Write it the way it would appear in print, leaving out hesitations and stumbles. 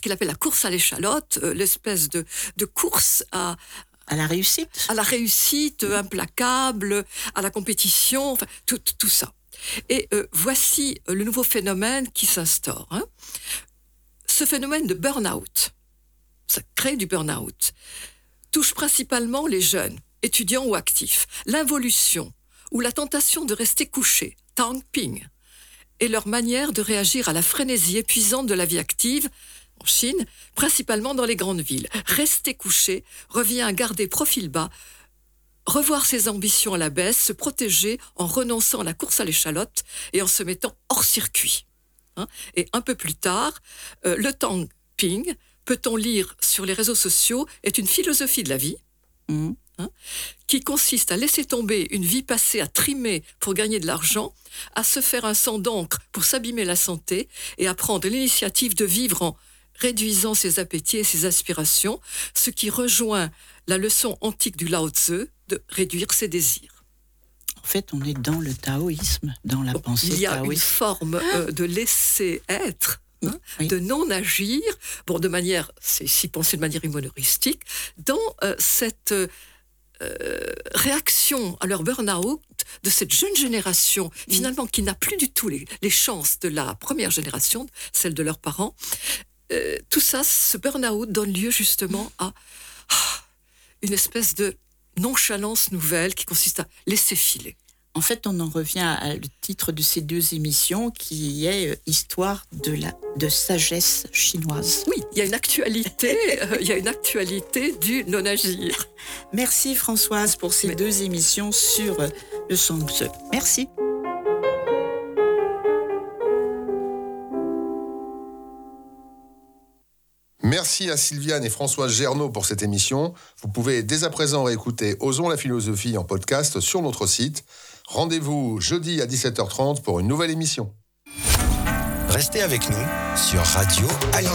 qu'il appelle la course à l'échalote, l'espèce de course à la réussite. À la réussite implacable, à la compétition, enfin, tout ça. Et voici le nouveau phénomène qui s'instaure. Ce phénomène de burn-out, ça crée du burn-out, touche principalement les jeunes, étudiants ou actifs. L'involution ou la tentation de rester couché, tamping, et leur manière de réagir à la frénésie épuisante de la vie active en Chine, principalement dans les grandes villes. Rester couché revient à garder profil bas, revoir ses ambitions à la baisse, se protéger en renonçant à la course à l'échalote et en se mettant hors circuit. Et un peu plus tard, le tamping, peut-on lire sur les réseaux sociaux, est une philosophie de la vie qui consiste à laisser tomber une vie passée à trimer pour gagner de l'argent, à se faire un sang d'encre pour s'abîmer la santé et à prendre l'initiative de vivre en réduisant ses appétits et ses aspirations, ce qui rejoint la leçon antique du Lao Tzu de réduire ses désirs. En fait, on est dans le taoïsme, dans la pensée taoïste. Il y a une forme de laisser être, de non-agir, de manière, c'est ici pensé de manière humoristique, dans cette réaction à leur burn-out de cette jeune génération, finalement, qui n'a plus du tout les chances de la première génération, celle de leurs parents. Tout ça, ce burn-out donne lieu justement à une espèce de nonchalance nouvelle qui consiste à laisser filer. En fait, on en revient à le titre de ces deux émissions qui est Histoire de sagesse chinoise. Oui, il y a une actualité du non-agir. Merci Françoise pour ces deux émissions sur le Zhuangzi. Merci. Merci à Sylviane et Françoise Gernaud pour cette émission. Vous pouvez dès à présent réécouter Osons la philosophie en podcast sur notre site. Rendez-vous jeudi à 17h30 pour une nouvelle émission. Restez avec nous sur Radio Alliance.